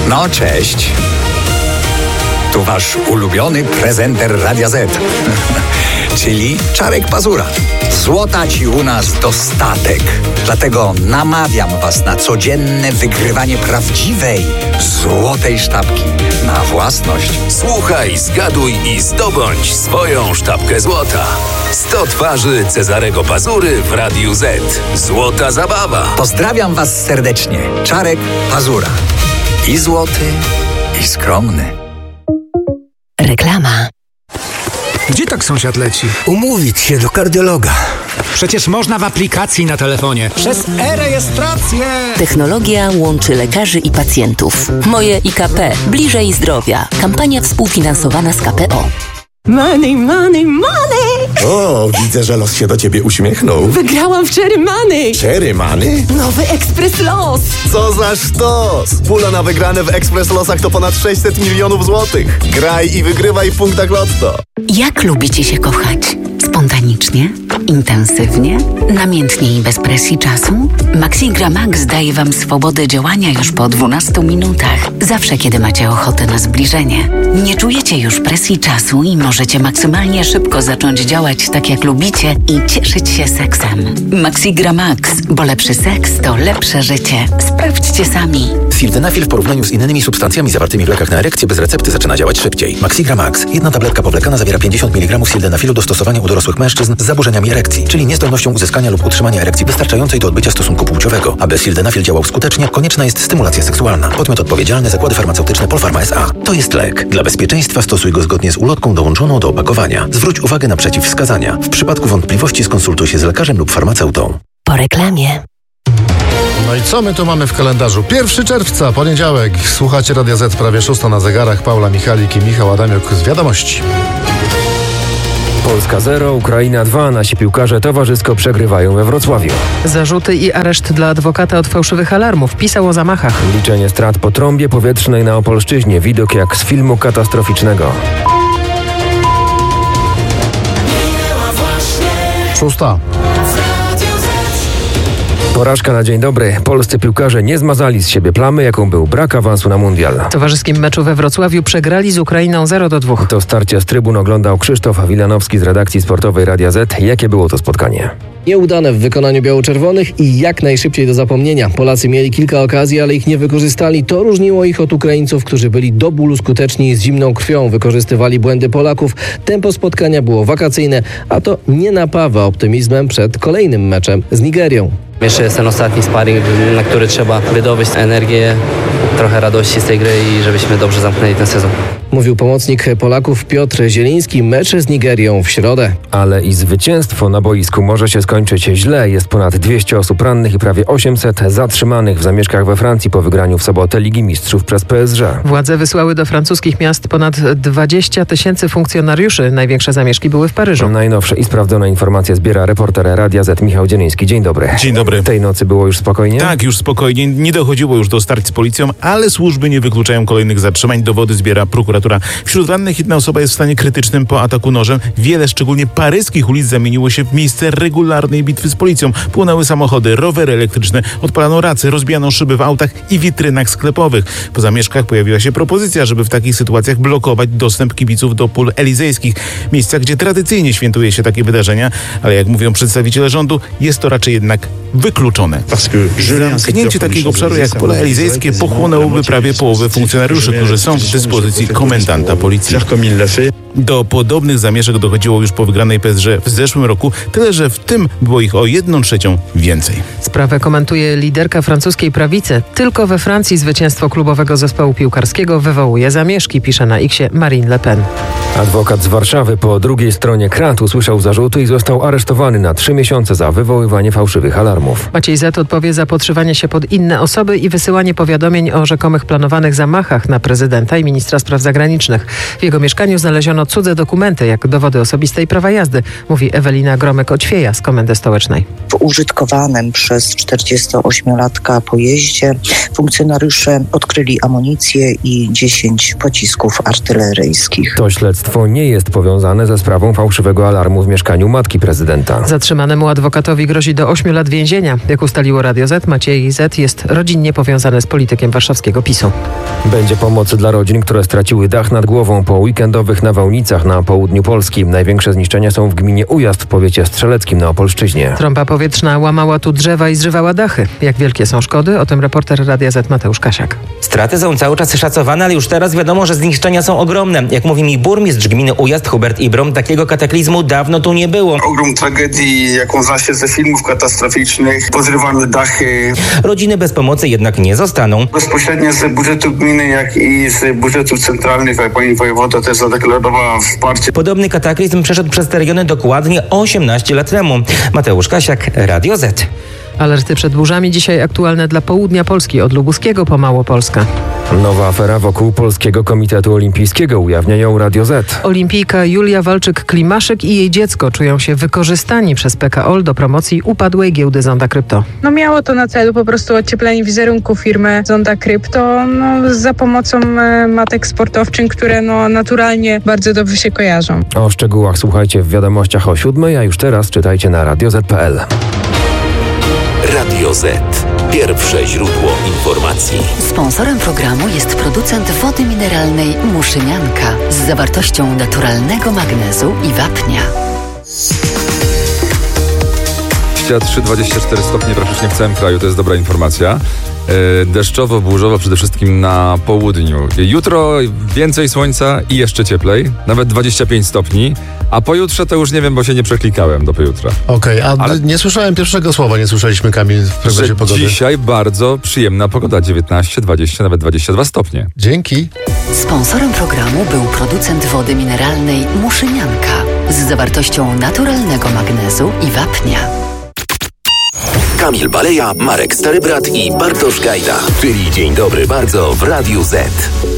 No cześć. Tu wasz ulubiony prezenter Radia Z. Czyli Czarek Pazura. Złota ci u nas dostatek. Dlatego namawiam was na codzienne wygrywanie prawdziwej, złotej sztabki. Na własność. Słuchaj, zgaduj i zdobądź swoją sztabkę złota. 100 twarzy Cezarego Pazury w Radiu Z. Złota zabawa. Pozdrawiam was serdecznie. Czarek Pazura. I złoty, i skromny. Reklama. Gdzie tak sąsiad leci? Umówić się do kardiologa. Przecież można w aplikacji na telefonie. Przez e-rejestrację! Technologia łączy lekarzy i pacjentów. Moje IKP. Bliżej zdrowia. Kampania współfinansowana z KPO. Money, money, money! O, widzę, że los się do ciebie uśmiechnął. Wygrałam w Cherry Money! Cherry Money? Nowy Ekspres Los! Co za sztos! Pula na wygrane w Ekspres Losach to ponad 600 milionów złotych. Graj i wygrywaj w punktach Lotto. Jak lubicie się kochać? Spontanicznie? Intensywnie? Namiętnie i bez presji czasu? Maxigra Max daje wam swobodę działania już po 12 minutach. Zawsze, kiedy macie ochotę na zbliżenie. Nie czujecie już presji czasu i możecie maksymalnie szybko zacząć działać tak, jak lubicie i cieszyć się seksem. Maxigra Max, bo lepszy seks to lepsze życie. Sprawdźcie sami. Sildenafil w porównaniu z innymi substancjami zawartymi w lekach na erekcję bez recepty zaczyna działać szybciej. Maxigra Max. Jedna tabletka powlekana zawiera 50 mg sildenafilu do stosowania u dorosłych mężczyzn z zaburzeniami erekcji, czyli niezdolnością uzyskania lub utrzymania erekcji wystarczającej do odbycia stosunku płciowego. Aby sildenafil działał skutecznie, konieczna jest stymulacja seksualna. Podmiot odpowiedzialny: Zakłady Farmaceutyczne Polpharma S.A. To jest lek. Dla bezpieczeństwa stosuj go zgodnie z ulotką dołączoną do opakowania. Zwróć uwagę na przeciwwskazania. W przypadku wątpliwości skonsultuj się z lekarzem lub farmaceutą. Po reklamie. No i co my tu mamy w kalendarzu? 1 czerwca, poniedziałek. Słuchacie Radia Z, prawie 6 na zegarach. Paula Michalik i Michał Adamiuk z wiadomości. Polska 0, Ukraina 2. Nasi piłkarze towarzysko przegrywają we Wrocławiu. Zarzuty i areszt dla adwokata od fałszywych alarmów. Pisał o zamachach. Liczenie strat po trąbie powietrznej na Opolszczyźnie. Widok jak z filmu katastroficznego. 6. Porażka na dzień dobry. Polscy piłkarze nie zmazali z siebie plamy, jaką był brak awansu na mundial. W towarzyskim meczu we Wrocławiu przegrali z Ukrainą 0-2. To starcie z trybun oglądał Krzysztof Wilanowski z redakcji sportowej Radia Z. Jakie było to spotkanie? Nieudane w wykonaniu biało-czerwonych i jak najszybciej do zapomnienia. Polacy mieli kilka okazji, ale ich nie wykorzystali. To różniło ich od Ukraińców, którzy byli do bólu skuteczni i z zimną krwią wykorzystywali błędy Polaków. Tempo spotkania było wakacyjne, a to nie napawa optymizmem przed kolejnym meczem z Nigerią. Jeszcze jest ten ostatni sparring, na który trzeba wydobyć energię, trochę radości z tej gry i żebyśmy dobrze zamknęli ten sezon. Mówił pomocnik Polaków Piotr Zieliński. Mecz z Nigerią w środę. Ale i zwycięstwo na boisku może się skończyć źle. Jest ponad 200 osób rannych i prawie 800 zatrzymanych w zamieszkach we Francji po wygraniu w sobotę Ligi Mistrzów przez PSG. Władze wysłały do francuskich miast ponad 20 000 funkcjonariuszy. Największe zamieszki były w Paryżu. Najnowsze i sprawdzone informacje zbiera reporter Radia Z Michał Dzieliński. Dzień dobry. Dzień dobry. Tej nocy było już spokojnie? Tak, już spokojnie. Nie dochodziło już do starć z policją, ale służby nie wykluczają kolejnych zatrzymań. Dowody zbiera prokuratura. Wśród rannych jedna osoba jest w stanie krytycznym po ataku nożem. Wiele, szczególnie paryskich ulic, zamieniło się w miejsce regularnej bitwy z policją. Płonęły samochody, rowery elektryczne, odpalano racy, rozbijano szyby w autach i witrynach sklepowych. Po zamieszkach pojawiła się propozycja, żeby w takich sytuacjach blokować dostęp kibiców do pól elizejskich. Miejsca, gdzie tradycyjnie świętuje się takie wydarzenia, ale jak mówią przedstawiciele rządu, jest to raczej jednak wykluczone. Zamknięcie takiego obszaru jak pola elizejskie pochłonęłoby prawie połowę funkcjonariuszy, którzy są w dyspozycji komendanta policji. Do podobnych zamieszek dochodziło już po wygranej PSG w zeszłym roku, tyle że w tym było ich o 1/3 więcej. Sprawę komentuje liderka francuskiej prawicy. Tylko we Francji zwycięstwo klubowego zespołu piłkarskiego wywołuje zamieszki, pisze na X-ie Marine Le Pen. Adwokat z Warszawy po drugiej stronie krat usłyszał zarzuty i został aresztowany na 3 miesiące za wywoływanie fałszywych alarmów. Maciej Z. odpowie za podszywanie się pod inne osoby i wysyłanie powiadomień o rzekomych planowanych zamachach na prezydenta i ministra spraw zagranicznych. W jego mieszkaniu znaleziono cudze dokumenty, jak dowody osobiste i prawa jazdy, mówi Ewelina Gromek-Oćwieja z Komendy Stołecznej. W użytkowanym przez 48-latka pojeździe funkcjonariusze odkryli amunicję i 10 pocisków artyleryjskich. To śledztwo nie jest powiązane ze sprawą fałszywego alarmu w mieszkaniu matki prezydenta. Zatrzymanemu adwokatowi grozi do 8 lat więzienia. więzienia. Jak ustaliło Radio Z, Maciej Z jest rodzinnie powiązany z politykiem warszawskiego PiS-u. Będzie pomoc dla rodzin, które straciły dach nad głową po weekendowych nawałnicach na południu Polski. Największe zniszczenia są w gminie Ujazd w powiecie strzeleckim na Opolszczyźnie. Trąba powietrzna łamała tu drzewa i zrywała dachy. Jak wielkie są szkody? O tym reporter Radia Z Mateusz Kasiak. Straty są cały czas szacowane, ale już teraz wiadomo, że zniszczenia są ogromne. Jak mówi mi burmistrz gminy Ujazd Hubert Ibrom, takiego kataklizmu dawno tu nie było. Ogrom tragedii, jaką zna się ze filmów katastroficznych, pozrywane dachy. Rodziny bez pomocy jednak nie zostaną. Bezpośrednio z budżetu gminy, jak i z budżetów centralnych, jak pani wojewoda też zadeklarowała wsparcie. Podobny kataklizm przeszedł przez te regiony dokładnie 18 lat temu. Mateusz Kasiak, Radio Z. Alerty przed burzami dzisiaj aktualne dla południa Polski, od Lubuskiego po Małopolskę. Nowa afera wokół Polskiego Komitetu Olimpijskiego ujawniają Radio Z. Olimpijka Julia Walczyk-Klimaszyk i jej dziecko czują się wykorzystani przez PKOL do promocji upadłej giełdy Zonda Krypto. Miało to na celu po prostu ocieplenie wizerunku firmy Zonda Krypto za pomocą matek sportowczyń, które naturalnie bardzo dobrze się kojarzą. O szczegółach słuchajcie w wiadomościach o 7:00, a już teraz czytajcie na radioz.pl. Radio Z. Pierwsze źródło informacji. Sponsorem programu jest producent wody mineralnej Muszynianka z zawartością naturalnego magnezu i wapnia. 23-24 stopnie praktycznie w całym kraju, to jest dobra informacja. Deszczowo, burzowo przede wszystkim na południu. Jutro więcej słońca i jeszcze cieplej, nawet 25 stopni, a pojutrze to już nie wiem, bo się nie przeklikałem do pojutra. Okej, ale nie słyszałem pierwszego słowa, nie słyszeliśmy, Kamil, w prognozie pogody. Dzisiaj bardzo przyjemna pogoda, 19, 20, nawet 22 stopnie. Dzięki. Sponsorem programu był producent wody mineralnej Muszynianka z zawartością naturalnego magnezu i wapnia. Kamil Baleja, Marek Starybrat i Bartosz Gajda, czyli Dzień Dobry Bardzo w Radiu Z.